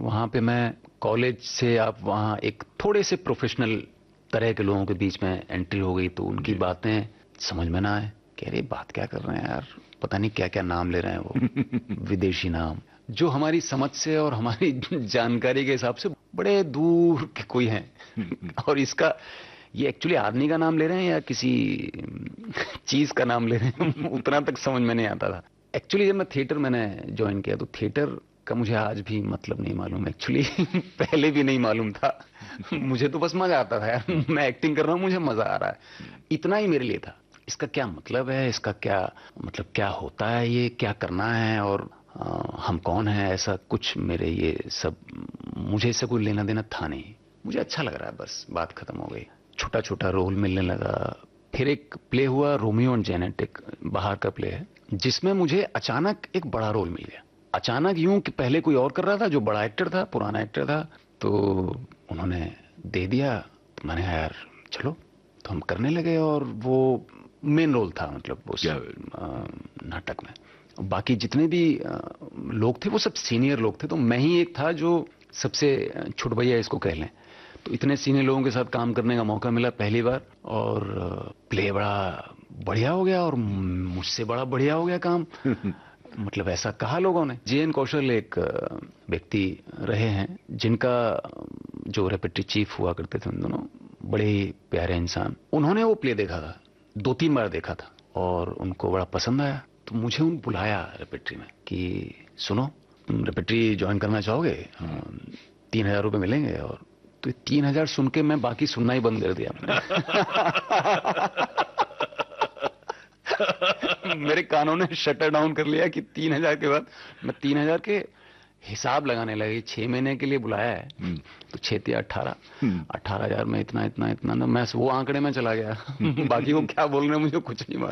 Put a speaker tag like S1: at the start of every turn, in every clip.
S1: वहाँ पे मैं कॉलेज से आप वहाँ एक थोड़े से प्रोफेशनल तरह के लोगों के बीच में एंट्री हो गई, तो उनकी बातें समझ में ना आए कि अरे बात क्या कर रहे हैं यार, पता नहीं क्या क्या नाम ले रहे हैं वो विदेशी नाम, जो हमारी समझ से और हमारी जानकारी के हिसाब से बड़े दूर के कोई हैं। और इसका ये एक्चुअली आदमी का नाम ले रहे हैं या किसी चीज का नाम ले रहे हैं, उतना तक समझ में नहीं आता था। एक्चुअली जब मैं थिएटर मैंने ज्वाइन किया तो थिएटर का मुझे आज भी मतलब नहीं मालूम एक्चुअली। पहले भी नहीं मालूम था। मुझे तो बस मजा आता था यार, मैं एक्टिंग कर रहा हूँ, मुझे मजा आ रहा है, इतना ही मेरे लिए था। इसका क्या मतलब है, इसका क्या मतलब, क्या होता है, ये क्या करना है, और हम कौन हैं, ऐसा कुछ मेरे ये सब, मुझे इससे कोई लेना देना था नहीं। मुझे अच्छा लग रहा है, बस बात खत्म हो गई। छोटा छोटा रोल मिलने लगा। फिर एक प्ले हुआ रोमियो एंड जेनेट, एक बाहर का प्ले है, जिसमें मुझे अचानक एक बड़ा रोल मिल गया। अचानक यूं कि पहले कोई और कर रहा था जो बड़ा एक्टर था, पुराना एक्टर था, तो उन्होंने दे दिया। तो मैंने कहा यार चलो, तो हम करने लगे। और वो मेन रोल था, मतलब उस नाटक में। बाकी जितने भी लोग थे वो सब सीनियर लोग थे, तो मैं ही एक था जो सबसे छोट भैया इसको कह लें। तो इतने सीनियर लोगों के साथ काम करने का मौका मिला पहली बार, और प्ले बड़ा बढ़िया हो गया, और मुझसे बड़ा बढ़िया हो गया काम। मतलब ऐसा कहा लोगों ने। जे.एन. कौशल एक व्यक्ति रहे हैं जिनका जो रेपेट्री चीफ हुआ करते थे, उन दोनों बड़े ही प्यारे इंसान। उन्होंने वो प्ले देखा था, 2-3 बार देखा था, और उनको बड़ा पसंद आया। तो मुझे उन बुलाया रेपेट्री में कि सुनो, तुम रेपेट्री ज्वाइन करना चाहोगे, 3,000 रुपये मिलेंगे। और तो 3,000 सुन के मैं बाकी सुनना ही बंद कर दिया मेरे कानों ने शटर डाउन कर लिया कि 3,000 के बाद मैं 3,000 के हिसाब लगाने लगे। 6 महीने के लिए बुलाया है, तो 6 या 18,000 में इतना इतना इतना ना, मैं वो आंकड़े में चला गया। बाकी वो क्या बोल रहे हैं मुझे कुछ नहीं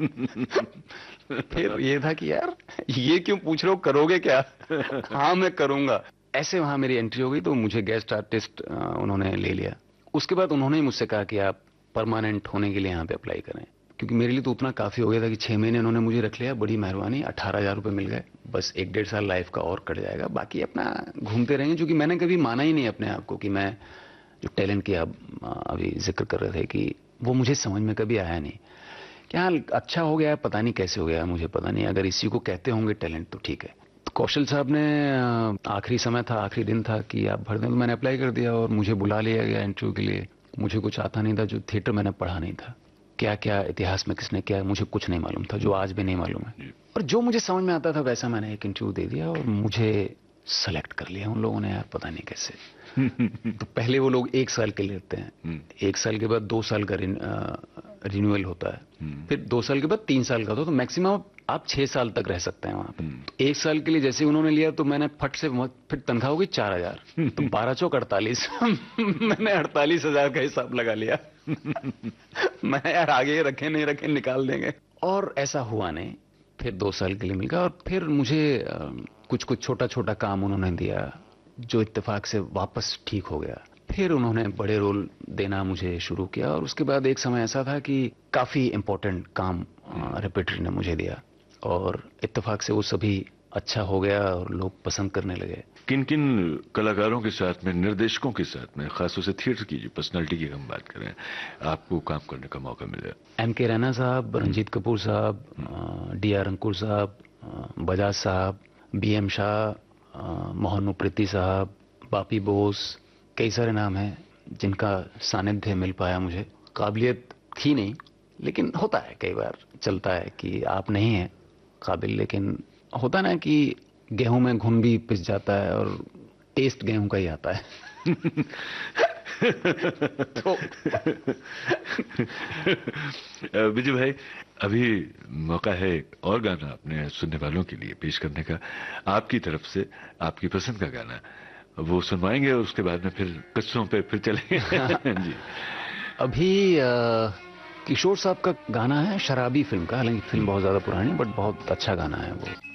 S1: मालूम। फिर ये था कि यार ये क्यों पूछ रहे हो, करोगे क्या? हाँ मैं करूंगा। ऐसे वहां मेरी एंट्री हो गई, तो मुझे गेस्ट आर्टिस्ट उन्होंने ले लिया। उसके बाद उन्होंने ही मुझसे कहा कि आप परमानेंट होने के लिए यहाँ पे अप्लाई करें, क्योंकि मेरे लिए तो उतना काफी हो गया था कि 6 महीने उन्होंने मुझे रख लिया, बड़ी मेहरबानी, 18,000 रुपये मिल गए, बस 1-1.5 साल लाइफ का और कट जाएगा, बाकी अपना घूमते रहेंगे। क्योंकि मैंने कभी माना ही नहीं अपने आप को कि मैं जो टैलेंट की आप अभी जिक्र कर रहे थे, कि वो मुझे समझ में कभी आया नहीं। क्या अच्छा हो गया, पता नहीं कैसे हो गया, मुझे पता नहीं। अगर इसी को कहते होंगे टैलेंट तो ठीक है। तो कौशल साहब ने आखिरी समय था, आखिरी दिन था कि आप भर दें, तो मैंने अप्लाई कर दिया और मुझे बुला लिया गया इंटरव्यू के लिए। मुझे कुछ आता नहीं था, जो थिएटर मैंने पढ़ा नहीं था, क्या क्या इतिहास में किसने क्या, मुझे कुछ नहीं मालूम था, जो आज भी नहीं मालूम है। और जो मुझे समझ में आता था वैसा मैंने एक इंटरव्यू दे दिया, और मुझे सेलेक्ट कर लिया उन लोगों ने, यार पता नहीं कैसे। तो पहले वो लोग 1 साल के लिए लेते हैं, 1 साल के बाद 2 साल का रिन्यूअल होता है, फिर 2 साल के बाद 3 साल का होता है, तो मैक्सिमम आप 6 साल तक रह सकते हैं वहां पे। तो 1 साल के लिए जैसे उन्होंने लिया, तो मैंने फट से, फिर तनख्वाह हो गई 4,000, तो 12 चौक 48। मैंने 48,000 का हिसाब लगा लिया। मैं यार आगे रखे नहीं रखे निकाल देंगे, और ऐसा हुआ नहीं। फिर 2 साल के लिए मिल गया, और फिर मुझे कुछ कुछ छोटा छोटा काम उन्होंने दिया, जो इत्तेफाक से वापस ठीक हो गया। फिर उन्होंने बड़े रोल देना मुझे शुरू किया, और उसके बाद एक समय ऐसा था कि काफी इम्पोर्टेंट काम रेपेट्री ने मुझे दिया, और इत्तेफाक से वो सभी अच्छा हो गया और लोग पसंद करने लगे।
S2: किन किन कलाकारों के साथ में, निर्देशकों के साथ में, खासतौर से थिएटर की जो पर्सनालिटी की हम बात करें, आपको काम करने का मौका मिला?
S1: M.K. रैना साहब, रंजीत कपूर साहब, D.R. अंकुर साहब, बजाज साहब, B.M. शाह, मोहन उप्रेती साहब, बापी बोस, कई सारे नाम हैं जिनका सानिध्य मिल पाया मुझे। काबिलियत थी नहीं, लेकिन होता है, कई बार चलता है कि आप नहीं हैं काबिल, लेकिन होता ना कि गेहूं में घुन भी पिस जाता है, और टेस्ट गेहूं का ही आता है। तो
S2: विजय भाई, अभी मौका है एक और गाना अपने सुनने वालों के लिए पेश करने का, आपकी तरफ से, आपकी पसंद का गाना, वो सुनवाएंगे, और उसके बाद में फिर किस्सों पे फिर चलेंगे। जी।
S1: अभी किशोर साहब का गाना है, शराबी फिल्म का, हालांकि फिल्म बहुत ज्यादा पुरानी, बट बहुत अच्छा गाना है वो।